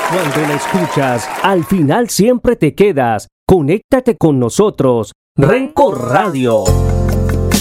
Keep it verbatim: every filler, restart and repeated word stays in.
Cuando la escuchas, al final siempre te quedas. Conéctate con nosotros. Rencor Radio.